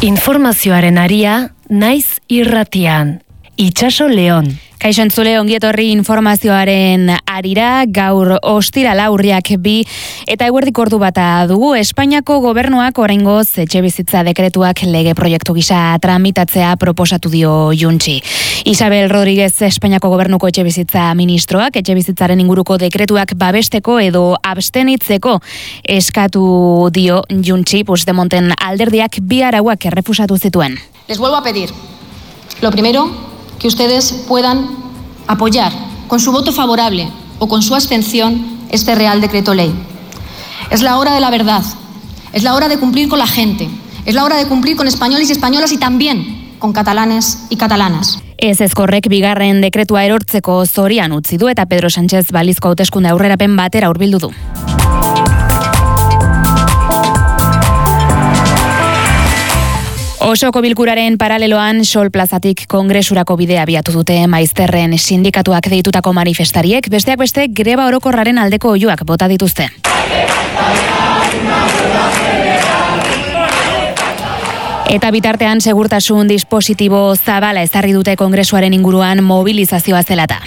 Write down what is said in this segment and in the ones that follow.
Informazioaren aria, naiz irratian. Itxaso Leon. Kaixo entzule, ongietorri informazioaren arira, gaur ostirala urriak 2 eta eguerdik ordu bata dugu. Espainiako gobernuak oraingoz etxebizitza dekretuak lege proiektu gisa tramitatzea proposatu dio Juntxi. Isabel Rodríguez, Espainiako gobernuko etxebizitza ministroak, etxebizitzaren inguruko dekretuak babesteko edo abstenitzeko eskatu dio Juntxi, Puigdemonten alderdiak 2 arauak errefusatu zituen. Les vuelvo a pedir, lo primero, que ustedes puedan apoyar con su voto favorable o con su abstención este Real Decreto Ley. Es la hora de la verdad, es la hora de cumplir con la gente, es la hora de cumplir con españoles y españolas y también con catalanes y catalanas. Ez ezkorrek bigarren dekretua erortzeko zorian utzi du eta Pedro Sánchez balizko hauteskunde aurrerapen batera hurbildu du. Osoko bilkuraren paraleloan Sol plazatik kongresurako bidea abiatu dute maizterren sindikatuak deitutako manifestariek, besteak beste greba orokorraren aldeko oihuak bota dituzte. Eta bitartean segurtasun dispositibo zabala ezarri dute kongresuaren inguruan mobilizazioa zelata.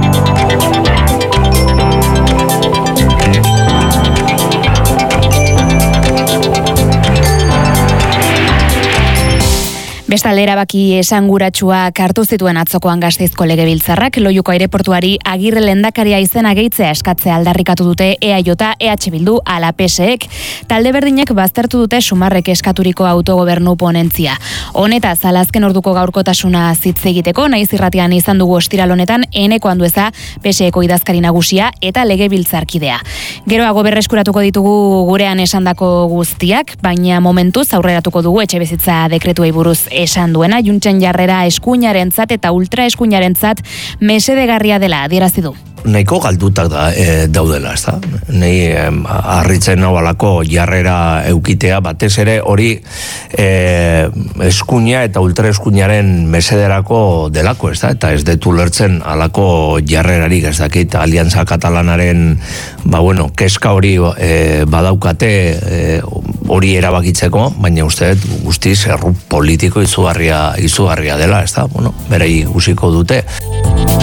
Bestalde erabaki esanguratsuak hartu zituen atzokoan Gasteizko legebiltzarrak, Loiuko aireportuari Agirre lehendakaria izena gehitzea eskatzea aldarrikatu dute EAJ, EH Bildu ala PSek. Talde berdinek baztertu dute Sumarrek eskaturiko autogobernu ponentzia. Honetaz, azken orduko gaurkotasuna hitz egiteko, naiz irratian izan dugu ostiral honetan Eneko Andueza, PSeko idazkari nagusia eta legebiltzarkidea. Geroago berreskuratuko ditugu gurean esandako guztiak, baina momentuz aurreratuko dugu etxebizitza dekretuei buruz esan duena, Juntxen jarrera eskuinarentzat eta ultraeskuinarentzat mesedegarria dela adierazi du. Nahiko galdutak daudela, ezta? Nei harritzen nabalako jarrera eukitea, batez ere hori eskuina eta ultraeskuinaren mesederako delako, ezta? Eta ez detu lertzen alako jarrerarik, ez dakit, Alianza Katalanaren keska hori badaukate hori erabakitzeko, baina uste guztiz erru politiko izugarria dela, ezta? Berei ikusiko dute.